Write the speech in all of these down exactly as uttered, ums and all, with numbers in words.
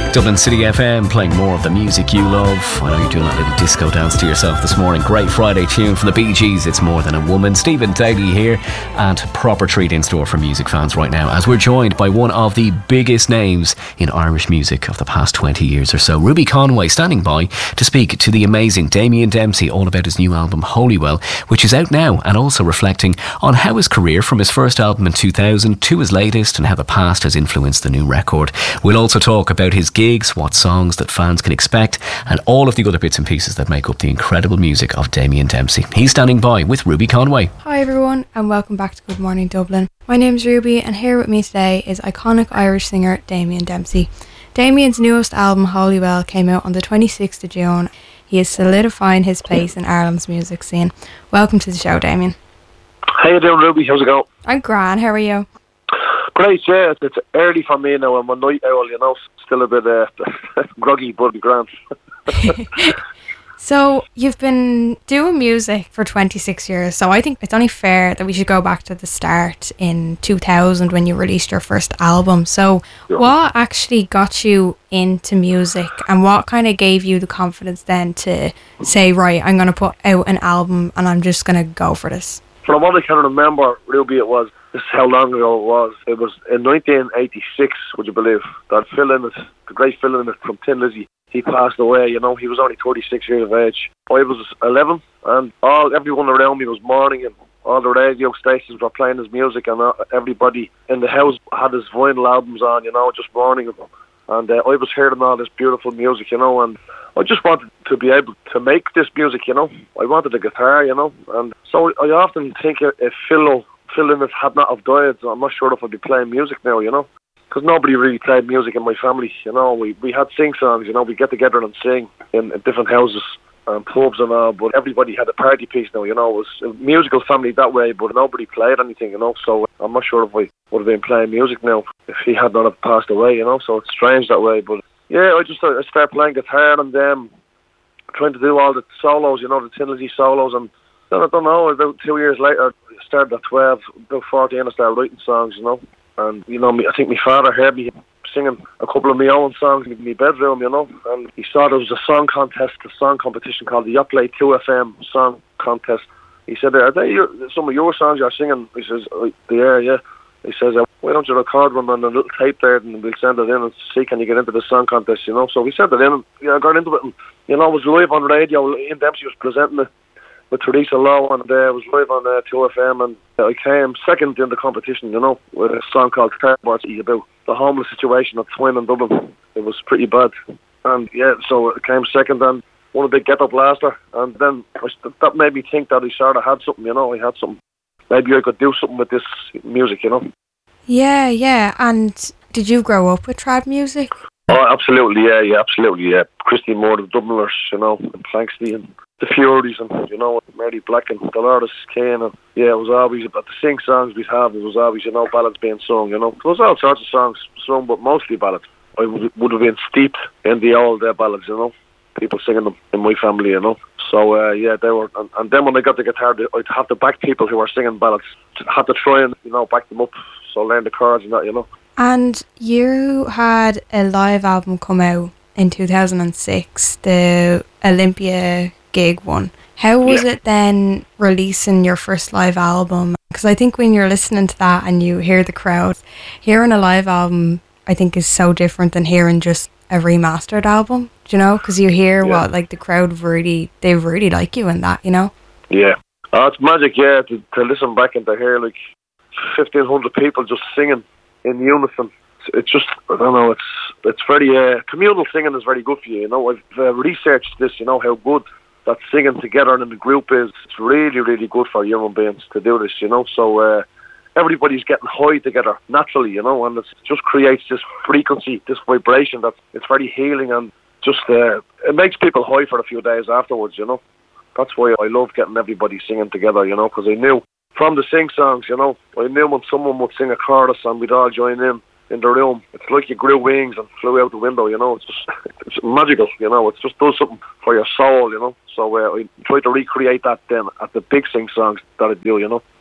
Dublin City F M, playing more of the music you love. I know you're doing that little disco dance to yourself this morning. Great Friday tune from the Bee Gees, It's More Than a Woman. Stephen Daly here, and proper treat in store for music fans right now, as we're joined by one of the biggest names in Irish music of the past twenty years or so. Ruby Conway standing by to speak to the amazing Damien Dempsey all about his new album Holywell, which is out now, and also reflecting on how his career from his first album in two thousand to his latest and how the past has influenced the new record. We'll also talk about his gigs, what songs that fans can expect, and all of the other bits and pieces that make up the incredible music of Damien Dempsey. He's standing by with Ruby Conway. Hi everyone, and welcome back to Good Morning Dublin. My name's Ruby, and here with me today is iconic Irish singer Damien Dempsey. Damien's newest album Holywell came out on the twenty-sixth of June. He is solidifying his place in Ireland's music scene. Welcome to the show, Damien. How you doing, Ruby? How's it going? I'm grand, how are you? Great, yeah. It's early for me now. I'm a night owl, you know. Still a bit uh, groggy, but grand. So, you've been doing music for twenty-six years, so I think it's only fair that we should go back to the start in two thousand when you released your first album. So, yeah. What actually got you into music, and what kind of gave you the confidence then to say, right, I'm going to put out an album and I'm just going to go for this? From what I can remember, Ruby, it was, this is how long ago it was. It was in nineteen eighty-six, would you believe, that Phil Lynott, the great Phil Lynott from Tin Lizzy, he passed away, you know. He was only thirty-six years of age. I was eleven, and all everyone around me was mourning him. All the radio stations were playing his music, and everybody in the house had his vinyl albums on, you know, just mourning him. And uh, I was hearing all this beautiful music, you know, and I just wanted to be able to make this music, you know. I wanted a guitar, you know, and so I often think if Phil, Phil Lynott had not have died, I'm not sure if I'd be playing music now, you know, because nobody really played music in my family, you know. We we had sing songs, you know, we get together and sing in, in different houses and pubs and all, but everybody had a party piece now, you know. It was a musical family that way, but nobody played anything, you know, so I'm not sure if I would have been playing music now if he had not have passed away, you know, so it's strange that way. But yeah, I just I started playing guitar and um, trying to do all the solos, you know, the Tin Lizzy solos, and then I don't know, about two years later, I started at twelve, about fourteen, I started writing songs, you know, and, you know, me, I think my father heard me singing a couple of my own songs in my bedroom, you know, and he saw there was a song contest, a song competition called the Yoplait two F M Song Contest. He said, are they your, some of your songs you're singing? He says, oh, they are, yeah. He says, why don't you record one on a little tape there and we'll send it in and see can you get into the song contest, you know. So we sent it in and yeah, I got into it, and, you know, it was live on radio. Ian Dempsey was presenting it with Teresa Lowe, and uh, it was live on uh, two F M, and uh, I came second in the competition, you know, with a song called Cardboard about the homeless situation at Twin in Dublin. It was pretty bad, and yeah, so I came second and won a big Get Up Blaster, and then I, that made me think that I sort of had something, you know, I had something. Maybe I could do something with this music, you know. Yeah, yeah, and did you grow up with trad music? Oh, absolutely, yeah, yeah, absolutely, yeah. Christy Moore, the Dubliners, you know, and Planksty and the Furies, and, you know, Mary Black and Dolores Kane, and yeah, it was always about the sing songs we'd have. It was always, you know, ballads being sung, you know. There was all sorts of songs sung, but mostly ballads. I would, would have been steeped in the old uh, ballads, you know. People singing them in my family, you know. So uh, yeah, they were, and, and then when I got the guitar, I'd have to back people who were singing ballads. Had to try and, you know, back them up, so learn the chords and that, you know. And you had a live album come out in two thousand six, the Olympia gig one. How was yeah. it then releasing your first live album? Because I think when you're listening to that and you hear the crowd, hearing a live album, I think is so different than hearing just a remastered album, do you know? Because you hear yeah. what, like, the crowd really, they really like you in that, you know? Yeah. Oh, it's magic, yeah, to, to listen back and to hear, like, fifteen hundred people just singing in unison. It's just, I don't know, it's it's very, uh, communal singing is very good for you, you know. I've uh, researched this, you know, how good that singing together in the group is. It's really, really good for human beings to do this, you know. So uh, everybody's getting high together naturally, you know, and it just creates this frequency, this vibration that it's very healing, and just uh, it makes people high for a few days afterwards, you know. That's why I love getting everybody singing together, you know, because I knew from the sing songs, you know, I knew when someone would sing a chorus and we'd all join in in the room, it's like you grew wings and flew out the window, you know. It's just, it's magical, you know. It just does something for your soul, you know. So uh, I try to recreate that then at the big sing songs that I do, you know.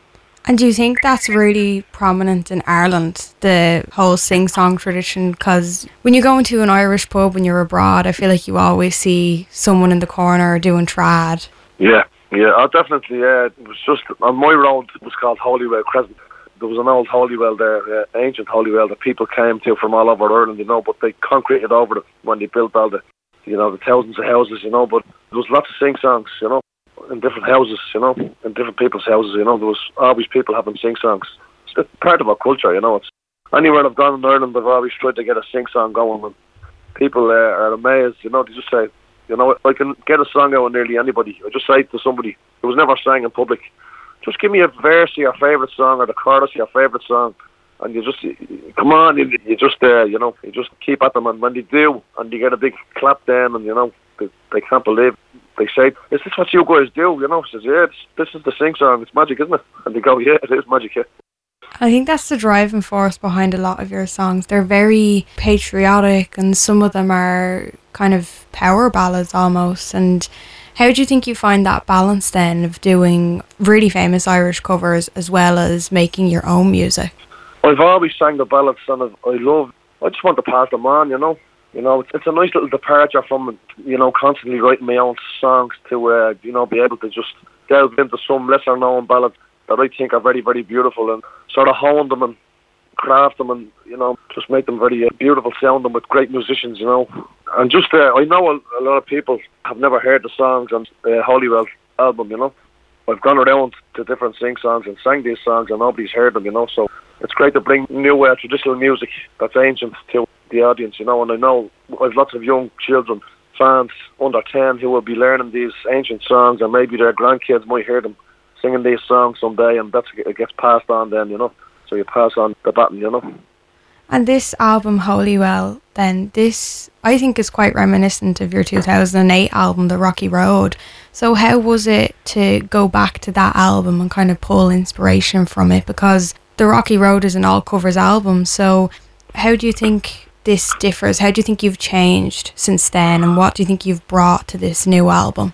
And do you think that's really prominent in Ireland, the whole sing-song tradition? Because when you go into an Irish pub when you're abroad, I feel like you always see someone in the corner doing trad. Yeah, yeah, oh, definitely, yeah. It was just, on my road, it was called Holywell Crescent. There was an old Holywell there, uh, ancient Holywell, that people came to from all over Ireland, you know, but they concreted over it when they built all the, you know, the thousands of houses, you know, but there was lots of sing-songs, you know, in different houses, you know, in different people's houses, you know, there was always people having sing-songs. It's part of our culture, you know. It's anywhere I've gone in Ireland, I've always tried to get a sing-song going, and people uh, are amazed, you know. They just say, you know, I can get a song out of nearly anybody. I just say to somebody who was never sang in public, just give me a verse of your favourite song or the chorus of your favourite song, and you just, come on, you, you just, uh, you know, you just keep at them, and when they do, and you get a big clap then, and, you know, they, they can't believe it. They say, is this what you guys do? You know, says, yeah, it's, this is the sing song. It's magic, isn't it? And they go, yeah, it is magic, yeah. I think that's the driving force behind a lot of your songs. They're very patriotic, and some of them are kind of power ballads almost. And how do you think you find that balance then of doing really famous Irish covers as well as making your own music? I've always sang the ballads, and I've, I love, I just want to pass them on, you know. You know, it's, it's a nice little departure from, you know, constantly writing my own songs to, uh, you know, be able to just delve into some lesser known ballads that I think are very, very beautiful, and sort of hone them and craft them, and, you know, just make them very uh, beautiful sounding with great musicians, you know. And just, uh, I know a, a lot of people have never heard the songs on the uh, Holywell album, you know. I've gone around to different sing-songs and sang these songs, and nobody's heard them, you know, so it's great to bring new uh, traditional music that's ancient to the audience, you know. And I know I've lots of young children, fans under ten, who will be learning these ancient songs, and maybe their grandkids might hear them singing these songs someday, and that's, it gets passed on then, you know. So you pass on the baton, you know. And this album, Holywell, then, this, I think, is quite reminiscent of your two thousand eight album, The Rocky Road. So how was it to go back to that album and kind of pull inspiration from it? Because The Rocky Road is an all-covers album, so how do you think this differs? How do you think you've changed since then, and what do you think you've brought to this new album?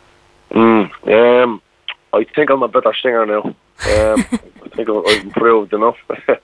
Mm, um, I think I'm a better singer now. Um, I think I've improved enough.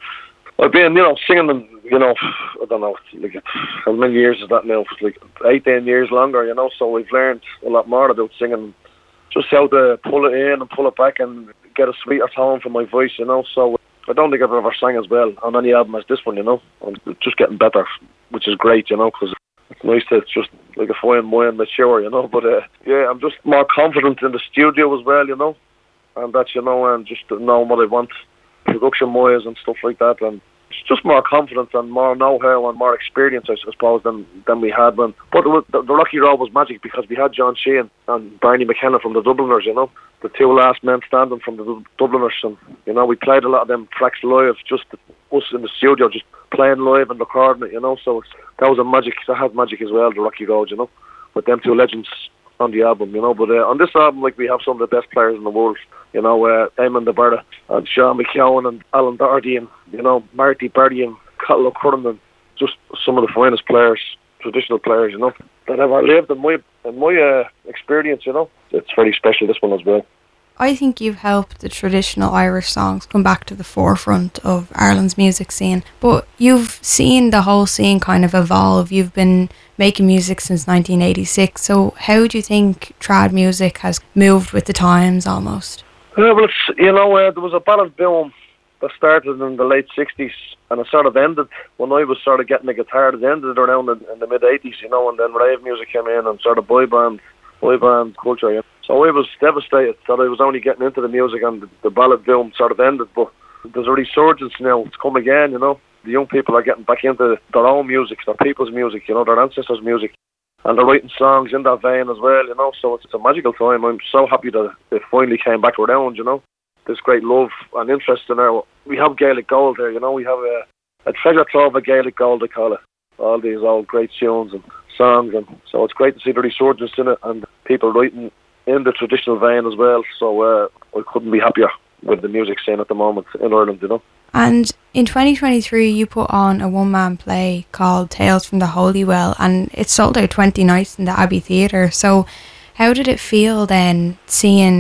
I've been, you know, singing them, you know, I don't know, like, how many years is that now? It's like eighteen years longer, you know, so we've learned a lot more about singing, just how to pull it in and pull it back and get a sweeter tone from my voice, you know. So I don't think I've ever sang as well on any album as this one, you know. I'm just getting better, which is great, you know, because it's nice to just, like a fine wine, mature, you know. But uh, yeah, I'm just more confident in the studio as well, you know, and that's, you know, and just knowing what I want, production-wise and stuff like that, and it's just more confidence and more know-how and more experience, I suppose, than than we had when. But the, the, the Rocky Road was magic because we had John Sheehan and Barney McKenna from the Dubliners, you know, the two last men standing from the Dubliners, and, you know, we played a lot of them tracks live, just us in the studio, just playing live and recording it, you know. So it's, that was a magic. That had magic as well, the Rocky Road, you know, with them two legends on the album, you know. But uh, on this album, like, we have some of the best players in the world, you know, uh, Eamon de Barda and Sean McKeown and Alan Doherty and, you know, Marty Barty and Cathal O'Curran, and just some of the finest players, traditional players, you know, that ever lived in my, in my uh, experience, you know. It's very special, this one as well. I think you've helped the traditional Irish songs come back to the forefront of Ireland's music scene. But you've seen the whole scene kind of evolve. You've been making music since nineteen eighty-six. So how do you think trad music has moved with the times almost? Yeah, well, it's, you know, uh, there was a ballad boom that started in the late sixties, and it sort of ended when I was sort of getting a guitar. It ended around in, in the mid-eighties, you know, and then rave music came in and sort of boy band, boy band culture, you know. So I was devastated that I was only getting into the music, and the, the ballad boom sort of ended. But there's a resurgence now. It's come again, you know. The young people are getting back into their own music, their people's music, you know, their ancestors' music. And they're writing songs in that vein as well, you know. So it's, it's a magical time. I'm so happy that it finally came back around, you know. There's great love and interest in our... We have Gaelic gold there, you know. We have a, a treasure trove of Gaelic gold, they call it. All these old great tunes and songs. And so it's great to see the resurgence in it, and people writing in the traditional vein as well. So uh, I couldn't be happier with the music scene at the moment in Ireland, you know. And in twenty twenty-three, you put on a one-man play called Tales from the Holywell, and it sold out twenty nights in the Abbey Theatre. So how did it feel then, seeing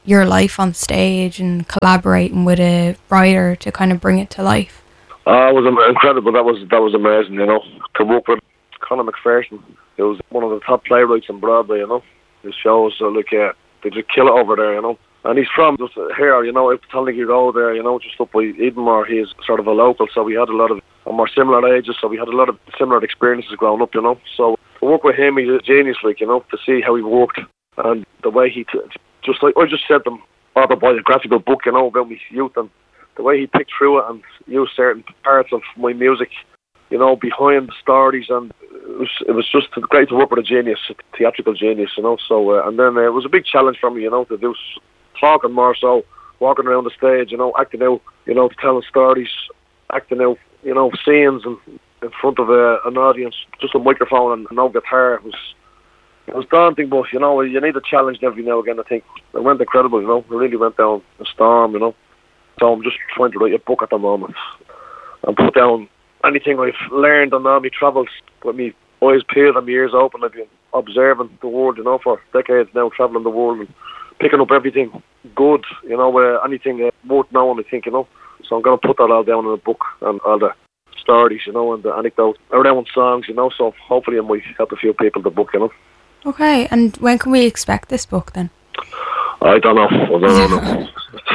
your life on stage and collaborating with a writer to kind of bring it to life? Uh, it was am- incredible. That was that was amazing, you know, to work with Conor McPherson. He was one of the top playwrights on Broadway, you know. His shows, uh, like, uh, they just kill it over there, you know. And he's from just here, you know, up Tonleague Road there, you know, just up by Edenmore. He's sort of a local, so we had a lot of a more similar ages, so we had a lot of similar experiences growing up, you know. So to work with him, he's a genius, like, you know, to see how he worked and the way he, t- just like, I just said them autobiographical book, you know, about my youth, and the way he picked through it and used certain parts of my music, you know, behind the stories, and it was, it was just great to work with a genius, a theatrical genius, you know. So, uh, and then uh, it was a big challenge for me, you know, to do talking more so, walking around the stage, you know, acting out, you know, telling stories, acting out, you know, scenes and in front of a, an audience, just a microphone and no guitar. It was, it was daunting, but, you know, you need a challenge every now and again, I think. It went incredible, you know, it really went down a storm, you know. So I'm just trying to write a book at the moment and put down anything I've learned on all my travels with me eyes peeled and my ears open. I've been observing the world, you know, for decades now, travelling the world and picking up everything good, you know, uh, anything uh, worth knowing, I think, you know. So I'm going to put that all down in a book and all the stories, you know, and the anecdotes around songs, you know, so hopefully it might help a few people, the book, you know. Okay, and when can we expect this book then? I don't know. I don't know.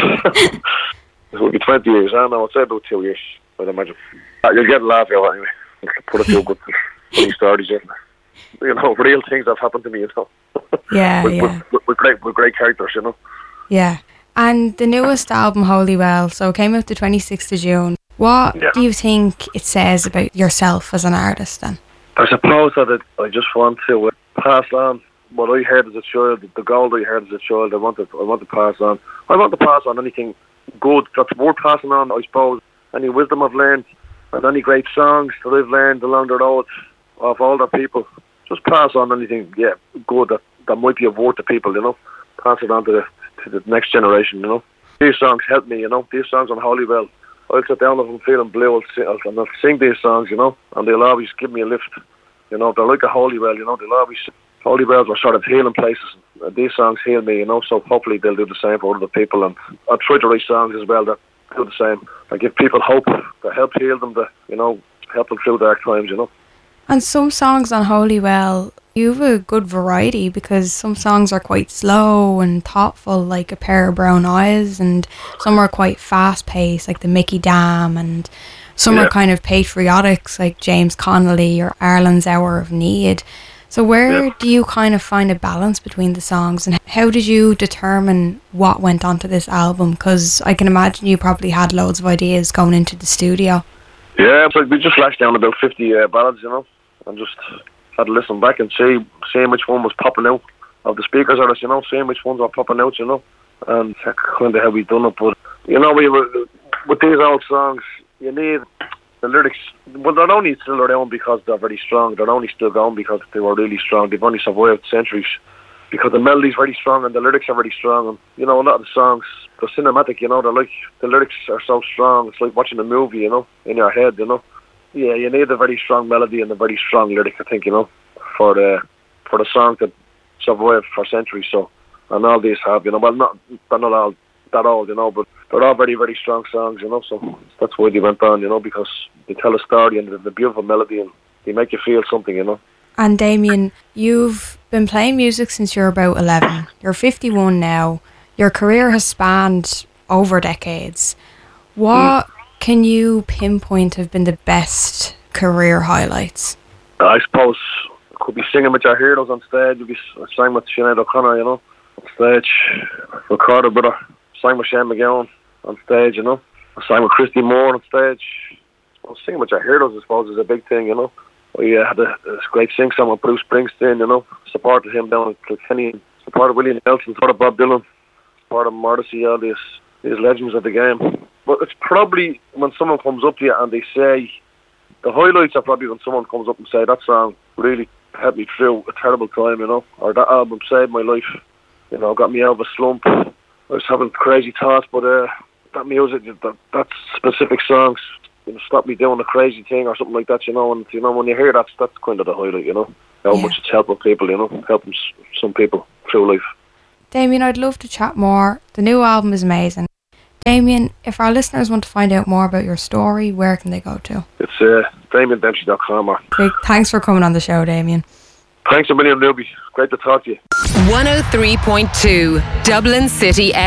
It will be twenty years, I don't know, I'd say about two years, I'd imagine. Uh, you'll get a laugh out anyway. Put a few good funny stories in. You know, real things have happened to me, you know. Yeah, with, yeah. With, with, great, with great characters, you know. Yeah. And the newest album, Holy Well, so it came out the twenty-sixth of June. What yeah. do you think it says about yourself as an artist then? I suppose that it, I just want to uh, pass on what I heard as a child, the gold I heard as a child. I want to, I want to pass on. I want to pass on anything good that's worth passing on, I suppose. Any wisdom I've learned and any great songs that I've learned along the road of older people. Just pass on anything, yeah, good that, that might be of worth to people, you know. Pass it on to the to the next generation, you know. These songs help me, you know. These songs on Holy Well. I'll sit down if I'm feeling blue, I'll sing, I'll, and I'll sing these songs, you know, and they'll always give me a lift. You know, they're like a Holy Well, you know. They'll always, Holy Wells are sort of healing places. And these songs heal me, you know, so hopefully they'll do the same for other people. And I'll try to write songs as well that do the same. I give people hope, to help heal them, to, you know, help them through dark times, you know. And some songs on Holy Well, you have a good variety because some songs are quite slow and thoughtful, like A Pair of Brown Eyes, and some are quite fast-paced, like the Mickey Dam, and some yeah. are kind of patriotics, like James Connolly or Ireland's Hour of Need. So where yeah. do you kind of find a balance between the songs, and how did you determine what went onto this album? Because I can imagine you probably had loads of ideas going into the studio. Yeah, it's like we just lashed down about fifty uh, ballads, you know, and just had to listen back and see, seeing which one was popping out of the speakers on us, you know, seeing which ones were popping out, you know, and that's kind of how we done it. But, you know, we were, with these old songs, you need the lyrics. Well, they're only still around because they're very strong. They're only still going because they were really strong. They've only survived centuries because the melody's very strong and the lyrics are very strong. And, you know, a lot of the songs, they're cinematic, you know, they're like, the lyrics are so strong. It's like watching a movie, you know, in your head, you know. Yeah, you need a very strong melody and a very strong lyric, I think, you know, for the for the song to survive for centuries. So, and all these have, you know, well, not they're not all that old, you know, but they're all very, very strong songs, you know. So that's why they went on, you know, because they tell a story and they're a beautiful melody and they make you feel something, you know. And Damien, you've been playing music since you're about eleven. You're fifty-one now. Your career has spanned over decades. What mm. can you pinpoint have been the best career highlights? I suppose it could be singing with your heroes on stage. You'd be sang with Sinead O'Connor, you know, on stage. Recorded with her. Sang with Shane MacGowan on stage, you know. I sang with Christy Moore on stage. Well, singing with your heroes, I suppose, is a big thing, you know. We uh, had a, a great sing song with Bruce Springsteen, you know. Supported him down in Kilkenny. Supported Willie Nelson, supported Bob Dylan. Supported Morrissey, all these, these legends of the game. But it's probably when someone comes up to you and they say, the highlights are probably when someone comes up and say, that song really helped me through a terrible time, you know, or that album saved my life, you know, got me out of a slump. I was having crazy thoughts, but uh, that music, that, that specific songs, you know, stopped me doing a crazy thing or something like that, you know, and, you know, when you hear that, that's kind of the highlight, you know, how yeah. much it's helping people, you know, helping some people through life. Damien, I'd love to chat more. The new album is amazing. Damien, if our listeners want to find out more about your story, where can they go to? It's uh, damien dempsey dot com. Big thanks for coming on the show, Damien. Thanks a million, Newbie. Great to talk to you. one oh three point two Dublin City F M.